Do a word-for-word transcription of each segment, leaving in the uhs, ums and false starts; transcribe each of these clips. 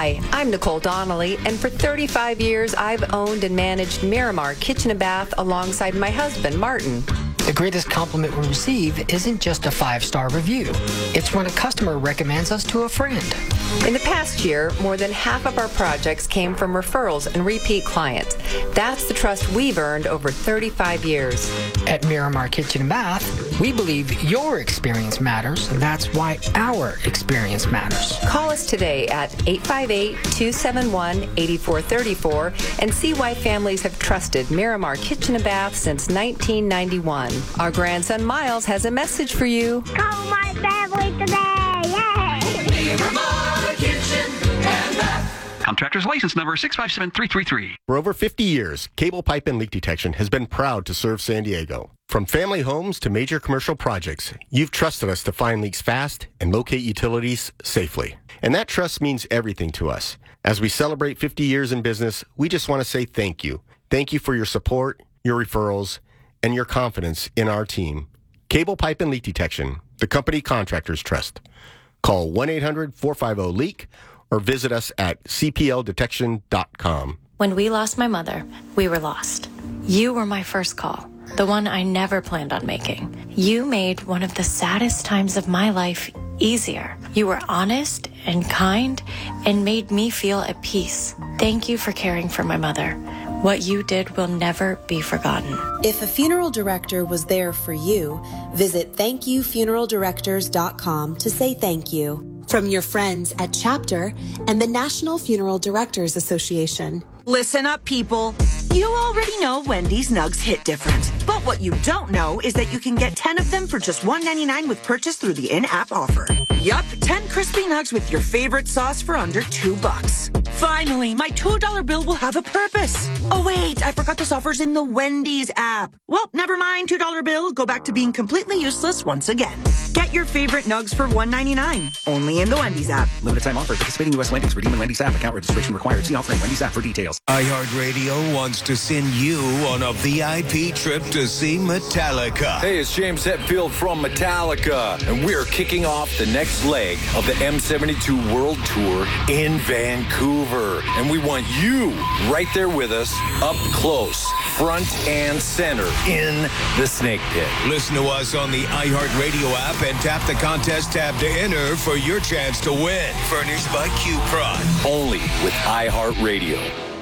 Hi, I'm Nicole Donnelly, and for thirty-five years, I've owned and managed Miramar Kitchen and Bath alongside my husband, Martin. The greatest compliment we receive isn't just a five-star review. It's when a customer recommends us to a friend. In the past year, more than half of our projects came from referrals and repeat clients. That's the trust we've earned over thirty-five years. At Miramar Kitchen and Bath, we believe your experience matters. That's why our experience matters. Call us today at eight five eight, two seven one, eight four three four and see why families have trusted Miramar Kitchen and Bath since nineteen ninety-one. Our grandson Miles has a message for you. Call my family today! Yay! Miramar Kitchen and Bath. Contractor's license number six five seven three three three. For over fifty years, Cable Pipe and Leak Detection has been proud to serve San Diego. From family homes to major commercial projects, you've trusted us to find leaks fast and locate utilities safely. And that trust means everything to us. As we celebrate fifty years in business, we just want to say thank you. Thank you for your support, your referrals, and your confidence in our team. Cable Pipe and Leak Detection, the company contractors trust. Call one eight hundred, four five zero, leak or visit us at c p l detection dot com. When we lost my mother, we were lost. You were my first call, the one I never planned on making. You made one of the saddest times of my life easier. You were honest and kind and made me feel at peace. Thank you for caring for my mother. What you did will never be forgotten. If a funeral director was there for you, visit thank you funeral directors dot com to say thank you. From your friends at Chapter and the National Funeral Directors Association. Listen up, people. You already know Wendy's Nugs hit different. But what you don't know is that you can get ten of them for just one ninety-nine with purchase through the in-app offer. Yup, ten crispy nugs with your favorite sauce for under two bucks. Finally, my two dollar bill will have a purpose. Oh wait, I forgot this offer's in the Wendy's app. Well, never mind, two dollar bill. Go back to being completely useless once again. Get your favorite nugs for one ninety-nine. Only in the Wendy's app. Limited time offer. Participating U S Wendy's. Redeem in Wendy's app. Account registration required. See offering Wendy's app for details. iHeartRadio wants to send you on a V I P trip to see Metallica. Hey, it's James Hetfield from Metallica, and we're kicking off the next leg of the M seventy-two World Tour in Vancouver. And we want you right there with us, up close, front and center, in the Snake Pit. Listen to us on the iHeartRadio app and tap the contest tab to enter for your chance to win. Furnished by Q-Prod. Only with iHeartRadio.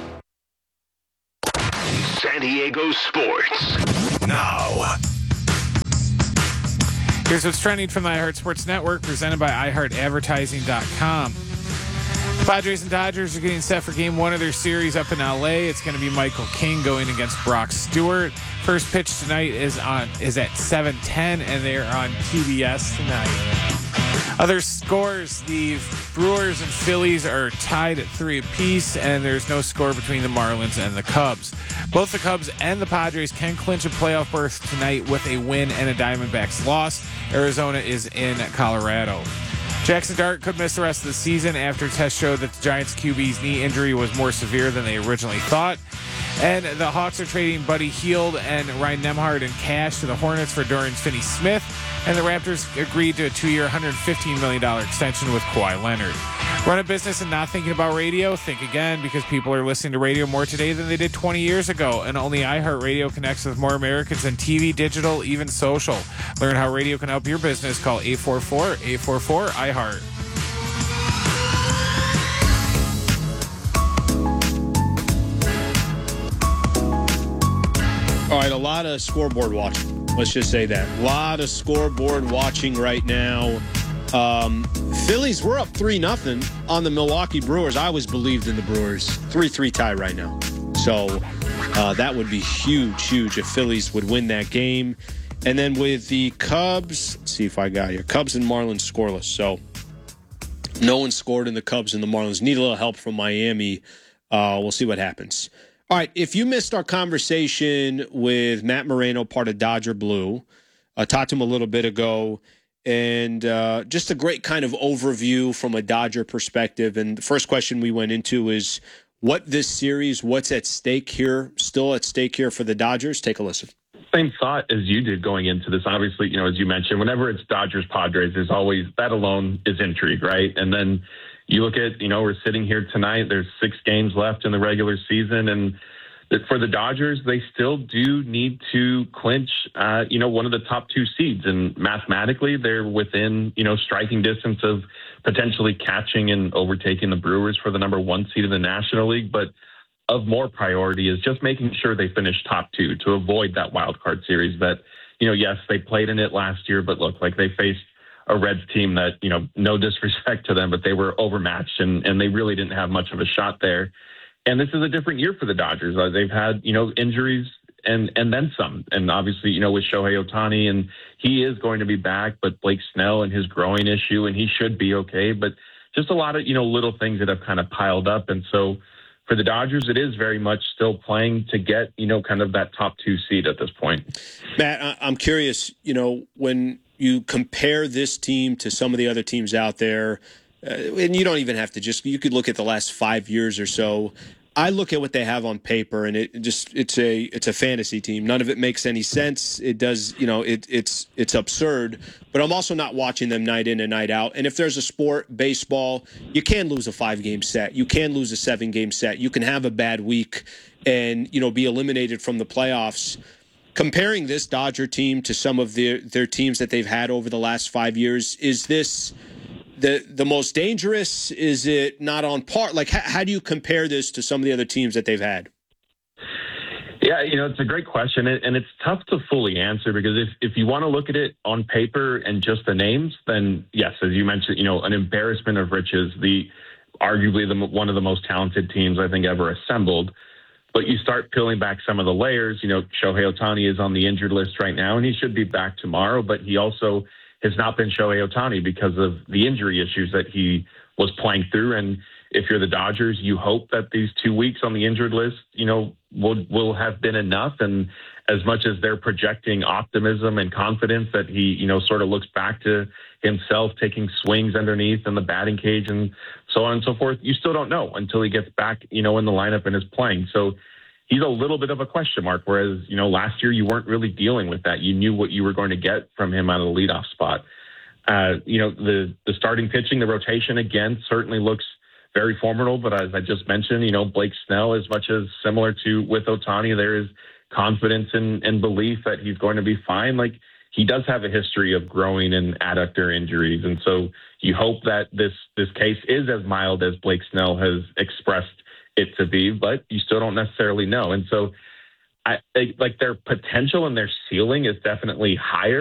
San Diego Sports. Now. Here's what's trending from the iHeart Sports Network, presented by i heart advertising dot com. The Padres and Dodgers are getting set for game one of their series up in L A. It's going to be Michael King going against Brock Stewart. First pitch tonight is on is at seven ten, and they're on T B S tonight. Other scores, the Brewers and Phillies are tied at three apiece, and there's no score between the Marlins and the Cubs. Both the Cubs and the Padres can clinch a playoff berth tonight with a win and a Diamondbacks loss. Arizona is in Colorado. Jackson Dart could miss the rest of the season after tests showed that the Giants Q B's knee injury was more severe than they originally thought. And the Hawks are trading Buddy Hield and Ryan Nembhard in cash to the Hornets for Dorian Finney-Smith. And the Raptors agreed to a two-year, one hundred fifteen million dollars extension with Kawhi Leonard. Run a business and not thinking about radio? Think again, because people are listening to radio more today than they did twenty years ago. And only iHeartRadio connects with more Americans than T V, digital, even social. Learn how radio can help your business. Call eight four four, eight four four, I heart. All right, a lot of scoreboard watching. Let's just say that. A lot of scoreboard watching right now. Um, Phillies, we're up three nothing on the Milwaukee Brewers. I always believed in the Brewers. three three tie right now. So uh, that would be huge, huge if Phillies would win that game. And then with the Cubs, let's see if I got here. Cubs and Marlins scoreless. So no one scored in the Cubs and the Marlins. Need a little help from Miami. Uh, we'll see what happens. All right, if you missed our conversation with Matt Moreno, part of Dodger Blue, I talked to him a little bit ago, and uh, just a great kind of overview from a Dodger perspective. And the first question we went into is what this series, what's at stake here, still at stake here for the Dodgers? Take a listen. Same thought as you did going into this. Obviously, you know, as you mentioned, whenever it's Dodgers, Padres, there's always, that alone is intrigue, right? And then you look at, you know, we're sitting here tonight, there's six games left in the regular season, and for the Dodgers, they still do need to clinch, uh, you know, one of the top two seeds. And mathematically, they're within, you know, striking distance of potentially catching and overtaking the Brewers for the number one seed in the National League. But of more priority is just making sure they finish top two to avoid that wild card series that, you know, yes, they played in it last year, but look, like they faced a Reds team that, you know, no disrespect to them, but they were overmatched and, and they really didn't have much of a shot there. And this is a different year for the Dodgers. Uh, they've had, you know, injuries and, and then some. And obviously, you know, with Shohei Ohtani, and he is going to be back, but Blake Snell and his growing issue, and he should be okay. But just a lot of, you know, little things that have kind of piled up. And so for the Dodgers, it is very much still playing to get, you know, kind of that top two seed at this point. Matt, I'm curious, you know, when you compare this team to some of the other teams out there, Uh, and you don't even have to just, you could look at the last five years or so. I look at what they have on paper, and it just, it's a, it's a fantasy team. None of it makes any sense. It does, you know, it, it's, it's absurd, but I'm also not watching them night in and night out. And if there's a sport, baseball, you can lose a five game set. You can lose a seven game set. You can have a bad week and, you know, be eliminated from the playoffs. Comparing this Dodger team to some of their, their teams that they've had over the last five years, is this the the most dangerous? Is it not on par? Like, how, how do you compare this to some of the other teams that they've had? Yeah, you know, it's a great question, and it's tough to fully answer because if, if you want to look at it on paper and just the names, then yes, as you mentioned, you know, an embarrassment of riches, the arguably the one of the most talented teams I think ever assembled. But you start peeling back some of the layers. You know, Shohei Ohtani is on the injured list right now, and he should be back tomorrow, but he also has not been Shohei Ohtani because of the injury issues that he was playing through. And if you're the Dodgers, you hope that these two weeks on the injured list, you know, will will have been enough. And as much as they're projecting optimism and confidence that he, you know, sort of looks back to himself taking swings underneath in the batting cage and so on and so forth, you still don't know until he gets back, you know, in the lineup and is playing. So he's a little bit of a question mark, whereas, you know, last year you weren't really dealing with that. You knew what you were going to get from him out of the leadoff spot. Uh, you know, the, the starting pitching, the rotation, again, certainly looks very formidable. But as I just mentioned, you know, Blake Snell, as much as similar to with Ohtani, there is confidence and, and belief that he's going to be fine. Like, he does have a history of growing and adductor injuries. And so you hope that this, this case is as mild as Blake Snell has expressed it to be, but you still don't necessarily know. And so I, I like their potential and their ceiling is definitely higher.